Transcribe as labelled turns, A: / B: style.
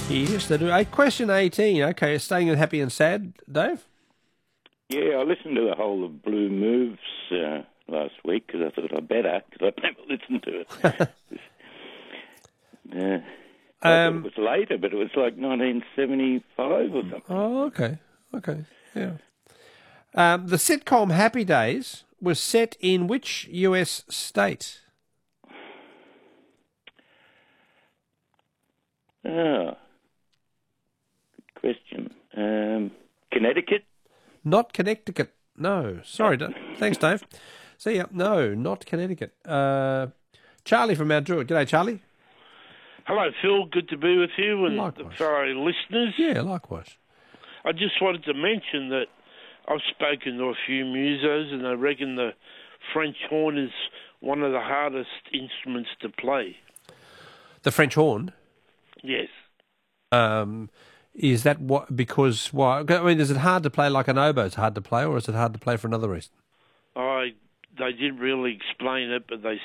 A: Yes, they do. Question 18. Okay, staying in happy and sad, Dave?
B: Yeah, I listened to the whole of Blue Moves last week because I thought I'd better, because I'd never listened to it. I thought it was later, but it was like 1975 or something.
A: Oh, okay. Yeah. The sitcom Happy Days was set in which US state?
B: Ah, good question. Connecticut?
A: Not Connecticut. No. Sorry. Thanks, Dave. See ya. No, not Connecticut. Charlie from Mount Druitt. G'day, Charlie.
C: Hello, Phil. Good to be with you and
A: Likewise.
C: the fellow listeners.
A: Yeah, likewise.
C: I just wanted to mention that I've spoken to a few musos and I reckon the French horn is one of the hardest instruments to play.
A: The French horn?
C: Yes.
A: Is that what? Because why? I mean, is it hard to play like an oboe? It's hard to play, or is it hard to play for another reason?
C: They didn't really explain it, but they